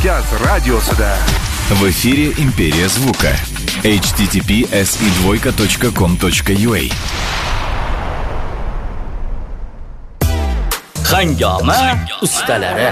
Gaz radiosida. В эфире «Империя звука». https://com.ua Hangama ustalari.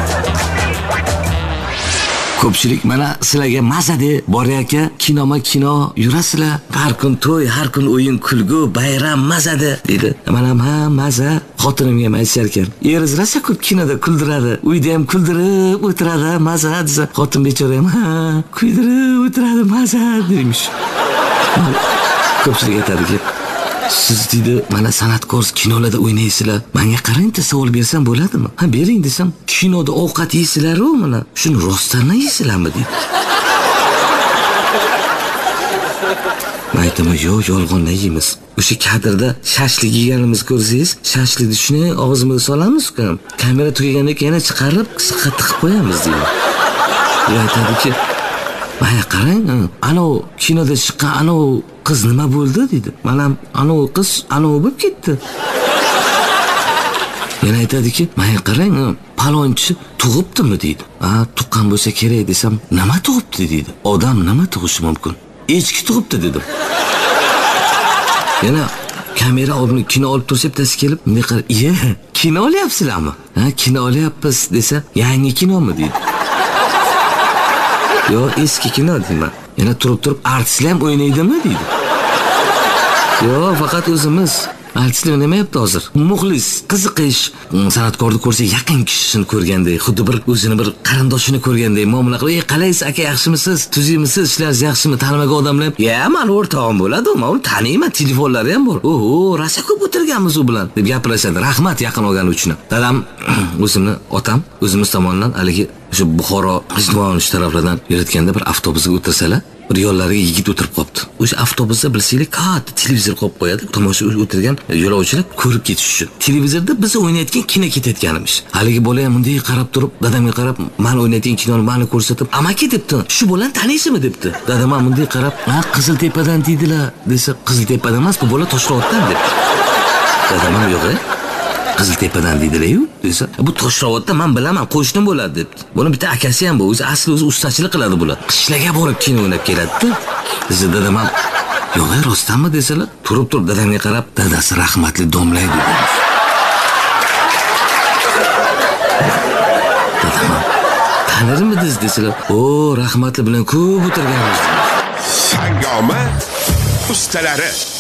Ko'pchilik mana sizlarga mazade boryaka kino yurasizlar. Har kun to'y, har kun o'yin, kulgu, bayram mazade dedi. Men ham ha maza xotinimga ham aytishar ekan. Eriz rosa ko'p kinoda kuldiradi. Uyda ham kuldirib o'tiradi, maza desa. Xotin bechora ham ha kuydirib o'tiradi, maza demiş. Ko'pchilik aytadiki, siz deydi mana san'atkorsiz kinolarda o'ynaysizlar. Menga qarangda savol bersam bo'ladimi? Ha bering desam, kinoda ovqat yeysizlar-ku mana. Shuni rostdan yeysizlarmi deydi. Men aytaman, yo'q, yolg'ondan yeymiz. O'sha kadrda shashlik yeganimizni ko'rsangiz, shashlikni shuni og'zimizga solamiz-ku. Kamera tugagandan keyin yana chiqarib, siqqa tiqib qo'yamiz deydi. Aytadiki, "Mana qarang, ana kinoda chiqqan ana qiz nima bo'ldi?" dedi. "Mana ana qiz ana bo'lib ketdi." Yana aytadiki, "Mana qarang, palonchi tug'ibdimi?" dedi. Tuqqan bo'lsa kerak desam, "Nima tug'ibdi?" dedi. "Odam nima tug'ishi mumkin? Echki tug'ibdi" dedim. Yana kamera olib kino olib tursa bittasi kelib, "Nima qilib, "Iye, kino olyapsizlarmi?" "Ha, kino olyapmiz" desa, "Yangi kinomi?" dedi. "Yo, eski kino" deyman. Yana turib artistlar ham o'ynaydimi deydi. "Yo, faqat o'zimiz. Artistlar o'ynamayapti hozir. Muxlis, qiziqish, san'atkorni ko'rsa yaqin kishini ko'rganday, xuddi bir o'zini bir qarindoshini ko'rganday muomala qilib, qalaysiz aka, yaxshimisiz? Tuzimisiz? Ishlaringiz yaxshimi?" Tanimagan odamlar, "Ya, meni o'rtog'im bo'ladi, men uni taniyman, telefonlari ham bor. Oho, rosa ko'p o'tirganmiz u bilan" deb gapirishadi. Rahmat yaqin olgani uchun. Dadam, o'zimni otam, o'zimiz tomonidan haligi o'sha Buxoro G'ijduvon taraflardan yo'layotganda bir avtobusga o'tirsalar, bir yo'llariga yigit o'tirib qopti. O'sha avtobusda bilsanglar, katta televizor qo'yib qo'yadi. Tomosha o'tirgan yo'lovchilar ko'rib ketish uchun. Televizorda biz o'ynayotgan kino ketayotganimiz. Haligi bola ham bunday qarab turib, dadamga qarab, "Men o'ynayotgan kinoni meni ko'rsatib, amaki" debdi. "Shu bolani taniysizmi?" debdi. Dadam ham bunday qarab, "Ha, Qiziltepadan deydilar" desa, "Qiziltepadan emas, bu bola Toshloqdan" debdi. Dadam ham, "Yo'q, Qiziltepadan deydilar-ku" desa, "Bu Toshloqda men bilaman, qo'shnim bo'ladi" debdi. Buni bitta akasi ham bor, o'zi ustachilik qiladi bular. Qishlarga borib kino o'ynab keladi-da. Desa, dadam ham, "Yo'q, rostdanmi?" desalar, turib dadamga qarab, "Dadasi rahmatli domlaydi" dedi. Dadam ham, "Tanirmidingiz?" desalar, "O, rahmatli bilan ko'p o'tirganmiz" dedi. Hangama ustalari.